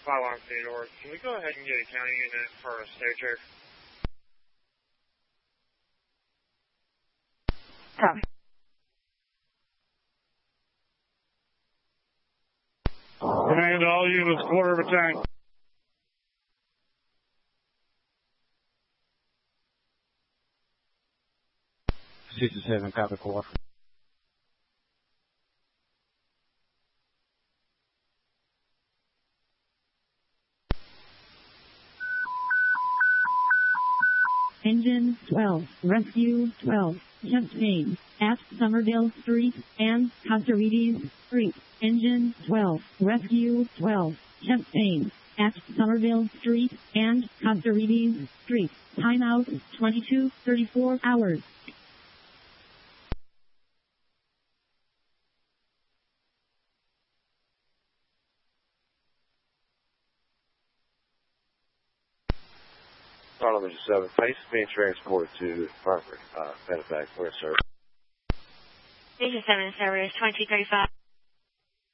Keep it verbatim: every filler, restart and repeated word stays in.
five one Theodore. Can we go ahead and get a county unit for a stage check? Copy. Command all units, quarter of a tank. sixty-seven, copy, quarter. Engine twelve, Rescue twelve, chest pain, at Somerville Street and Castorides Street. Engine twelve, Rescue twelve, chest pain, at Somerville Street and Castorides Street. Timeout twenty-two thirty-four hours. Car number seven, patient being transported to Hartford, uh, Medivac. Where, sir? Station seven, service twenty-two thirty-five.